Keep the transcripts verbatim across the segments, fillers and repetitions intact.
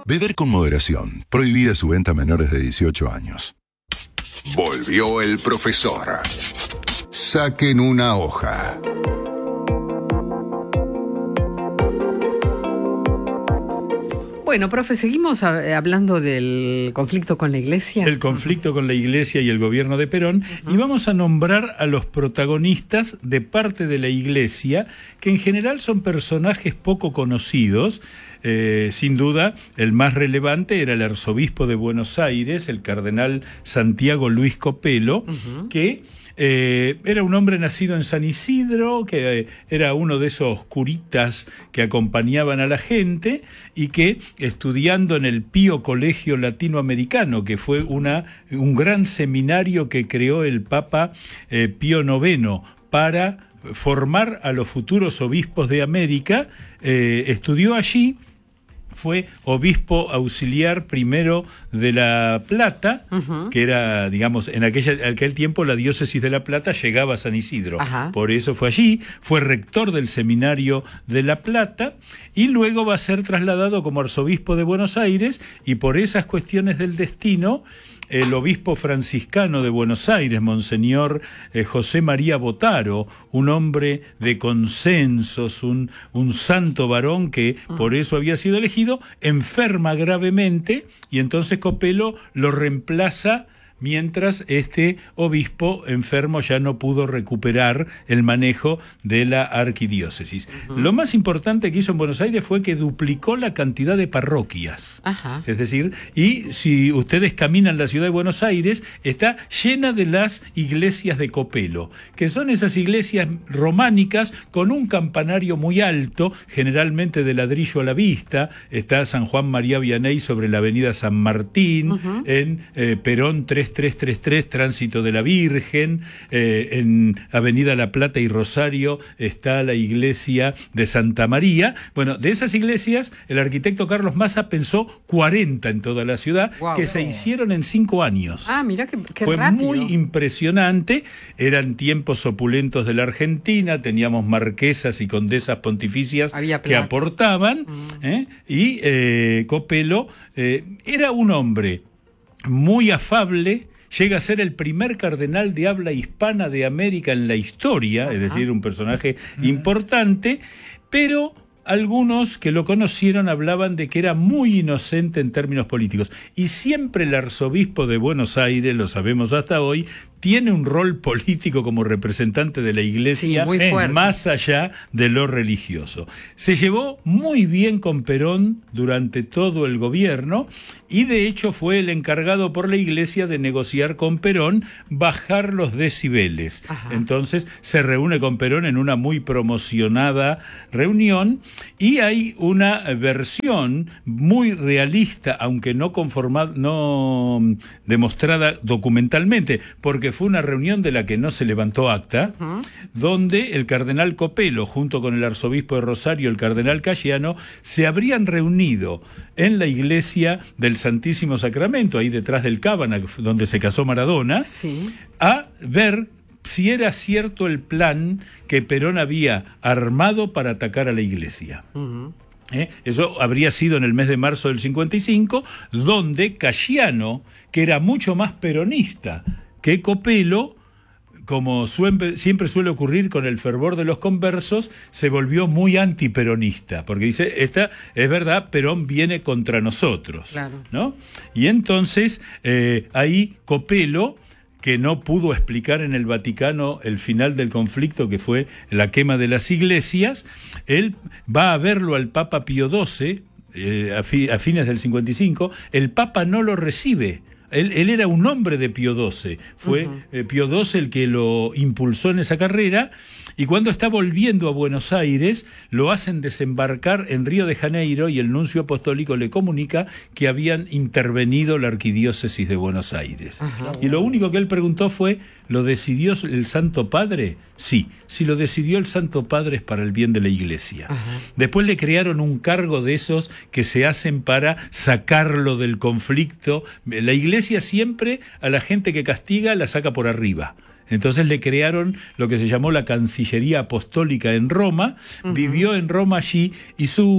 Beber con moderación. Prohibida su venta a menores de dieciocho años. Volvió el profesor. Saquen una hoja. Bueno, profe, seguimos a, hablando del conflicto con la Iglesia. El conflicto con la Iglesia y el gobierno de Perón, uh-huh. y vamos a nombrar a los protagonistas de parte de la Iglesia, que en general son personajes poco conocidos. Eh, sin duda, el más relevante era el arzobispo de Buenos Aires, el cardenal Santiago Luis Copelo, uh-huh. que Eh, era un hombre nacido en San Isidro, que eh, era uno de esos curitas que acompañaban a la gente y que, estudiando en el Pío Colegio Latinoamericano, que fue una, un gran seminario que creó el Papa eh, Pío noveno para formar a los futuros obispos de América, eh, estudió allí. Fue obispo auxiliar primero de La Plata, uh-huh. que era, digamos, en aquella, aquel tiempo la diócesis de La Plata llegaba a San Isidro. Uh-huh. Por eso fue allí, fue rector del seminario de La Plata y luego va a ser trasladado como arzobispo de Buenos Aires, y por esas cuestiones del destino, el obispo franciscano de Buenos Aires, Monseñor eh, José María Botaro, un hombre de consensos, un, un santo varón que por eso había sido elegido, enferma gravemente y entonces Copelo lo reemplaza mientras este obispo enfermo ya no pudo recuperar el manejo de la arquidiócesis. Uh-huh. Lo más importante que hizo en Buenos Aires fue que duplicó la cantidad de parroquias. Uh-huh. Es decir, y si ustedes caminan la ciudad de Buenos Aires, está llena de las iglesias de Copelo, que son esas iglesias románicas con un campanario muy alto, generalmente de ladrillo a la vista. Está San Juan María Vianney sobre la avenida San Martín, uh-huh. en eh, Perón tres tres tres tres, Tránsito de la Virgen, eh, en Avenida La Plata y Rosario está la iglesia de Santa María. Bueno, de esas iglesias, el arquitecto Carlos Massa pensó cuarenta en toda la ciudad, wow, que wow. se hicieron en cinco años. Ah, mira qué, qué Fue rápido. muy impresionante. Eran tiempos opulentos de la Argentina, teníamos marquesas y condesas pontificias que aportaban, mm. ¿eh? y eh, Copelo eh, era un hombre muy afable, llega a ser el primer cardenal de habla hispana de América en la historia, uh-huh. es decir, un personaje uh-huh. importante, pero algunos que lo conocieron hablaban de que era muy inocente en términos políticos. Y siempre el arzobispo de Buenos Aires, lo sabemos hasta hoy, tiene un rol político como representante de la Iglesia, sí, más allá de lo religioso. Se llevó muy bien con Perón durante todo el gobierno y de hecho fue el encargado por la Iglesia de negociar con Perón bajar los decibeles. Ajá. Entonces se reúne con Perón en una muy promocionada reunión y hay una versión muy realista, aunque no conformada, no demostrada documentalmente, porque fue una reunión de la que no se levantó acta, uh-huh. donde el cardenal Copelo, junto con el arzobispo de Rosario, el cardenal Cayano, se habrían reunido en la iglesia del Santísimo Sacramento, ahí detrás del Cábana, donde se casó Maradona, sí. a ver si era cierto el plan que Perón había armado para atacar a la iglesia. Uh-huh. ¿Eh? Eso habría sido en el mes de marzo del cincuenta y cinco, donde Cayano, que era mucho más peronista que Copelo, como suempre, siempre suele ocurrir con el fervor de los conversos, se volvió muy antiperonista, porque dice, esta es verdad, Perón viene contra nosotros, claro. ¿no? Y entonces eh, ahí Copelo, que no pudo explicar en el Vaticano el final del conflicto, que fue la quema de las iglesias, él va a verlo al Papa Pío doce, eh, a, fi, a fines del cincuenta y cinco, el Papa no lo recibe. Él, él era un hombre de Pío doce, fue uh-huh. eh, Pío doce el que lo impulsó en esa carrera, y cuando está volviendo a Buenos Aires, lo hacen desembarcar en Río de Janeiro y el nuncio apostólico le comunica que habían intervenido la arquidiócesis de Buenos Aires. Uh-huh. Y lo único que él preguntó fue, ¿lo decidió el Santo Padre? Sí, si lo decidió el Santo Padre es para el bien de la Iglesia. Uh-huh. Después le crearon un cargo de esos que se hacen para sacarlo del conflicto. La Iglesia siempre a la gente que castiga la saca por arriba. Entonces le crearon lo que se llamó la Cancillería Apostólica en Roma, uh-huh. vivió en Roma allí y su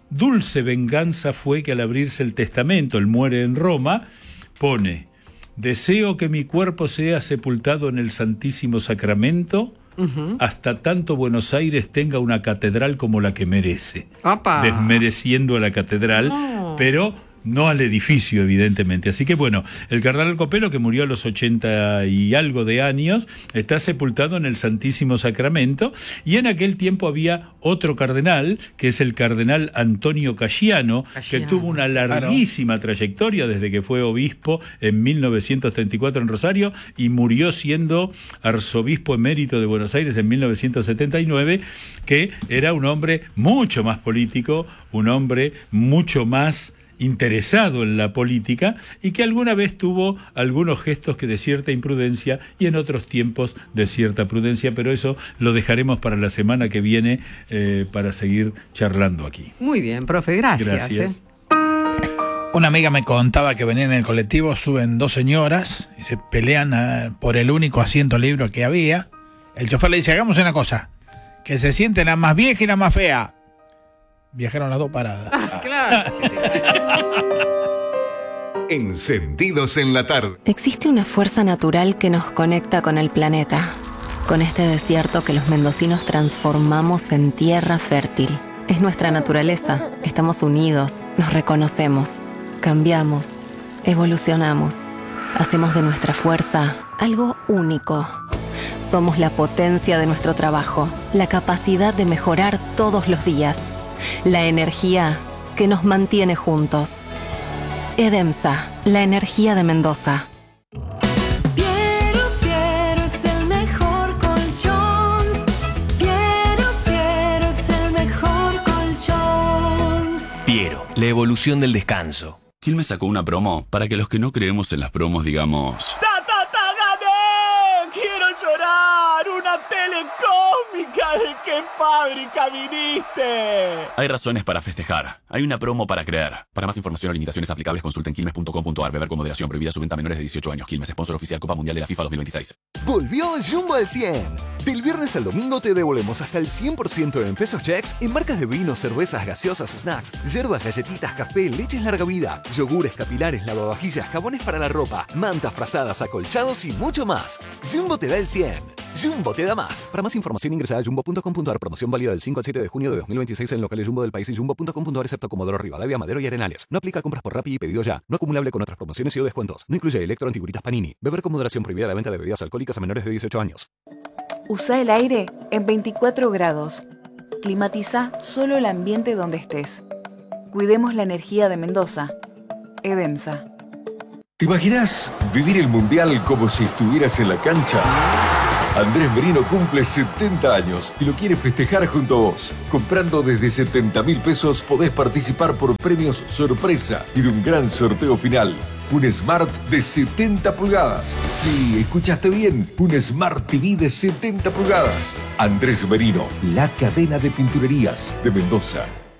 dulce venganza fue que al abrirse el testamento, él muere en Roma, pone: deseo que mi cuerpo sea sepultado en el Santísimo Sacramento, uh-huh, hasta tanto Buenos Aires tenga una catedral como la que merece. ¡Opa! Desmereciendo a la catedral, no. pero no al edificio, evidentemente. Así que bueno, el cardenal Copelo, que murió a los ochenta y algo de años, está sepultado en el Santísimo Sacramento, y en aquel tiempo había otro cardenal, que es el cardenal Antonio Casciano, Casciano. que tuvo una larguísima claro. trayectoria desde que fue obispo en mil novecientos treinta y cuatro en Rosario, y murió siendo arzobispo emérito de Buenos Aires en mil novecientos setenta y nueve, que era un hombre mucho más político, un hombre mucho más interesado en la política, y que alguna vez tuvo algunos gestos que de cierta imprudencia y en otros tiempos de cierta prudencia, pero eso lo dejaremos para la semana que viene eh, para seguir charlando aquí. Muy bien, profe, gracias. Gracias. Eh. Una amiga me contaba que venían en el colectivo, suben dos señoras y se pelean uh, por el único asiento libre que había. El chofer le dice: hagamos una cosa, que se siente la más vieja y la más fea. Viajaron las dos paradas. Ah, claro. Encendidos en la tarde. Existe una fuerza natural que nos conecta con el planeta, con este desierto que los mendocinos transformamos en tierra fértil. Es nuestra naturaleza. Estamos unidos, nos reconocemos, cambiamos, evolucionamos. Hacemos de nuestra fuerza algo único. Somos la potencia de nuestro trabajo, la capacidad de mejorar todos los días. La energía que nos mantiene juntos. Edemsa, la energía de Mendoza. Piero, Piero es el mejor colchón. Piero, Piero es el mejor colchón. Piero, la evolución del descanso. Quilmes sacó una promo para que los que no creemos en las promos digamos: ¡Ta, ta, ta, gané! ¡Quiero llorar! ¡Una tele cósmica! ¿De qué fábrica viniste? Hay razones para festejar. Hay una promo para creer. Para más información o limitaciones aplicables, consulten quilmes punto com punto ar. Beber con moderación. Prohibida su venta a menores de dieciocho años. Quilmes, sponsor oficial Copa Mundial de la FIFA dos mil veintiséis. Volvió Jumbo al cien. Del viernes al domingo te devolvemos hasta el cien por ciento en pesos checks en marcas de vinos, cervezas, gaseosas, snacks, hierbas, galletitas, café, leches larga vida, yogures, capilares, lavavajillas, jabones para la ropa, mantas, frazadas, acolchados y mucho más. Jumbo te da el cien. Jumbo te da más. Para más información ingresa a jumbo punto com punto ar. Promoción válida del cinco al siete de junio de dos mil veintiséis en locales Jumbo del país y jumbo punto com punto ar, excepto Comodoro Rivadavia, Madero y Arenales. No aplica a compras por Rappi y pedido ya. No acumulable con otras promociones y o descuentos. No incluye electro antiguritas Panini. Beber con moderación. Prohibida la venta de bebidas alcohólicas a menores de dieciocho años. Usa el aire en veinticuatro grados. Climatiza solo el ambiente donde estés. Cuidemos la energía de Mendoza. Edemsa. ¿Te imaginas vivir el Mundial como si estuvieras en la cancha? Andrés Merino cumple setenta años y lo quiere festejar junto a vos. Comprando desde setenta mil pesos podés participar por premios sorpresa y de un gran sorteo final. Un Smart de setenta pulgadas. Sí, escuchaste bien. Un Smart T V de setenta pulgadas. Andrés Merino, la cadena de pinturerías de Mendoza.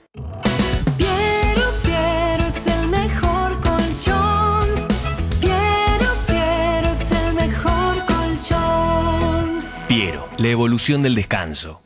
Piero, Piero es el mejor colchón. Piero, Piero es el mejor colchón. Piero, la evolución del descanso.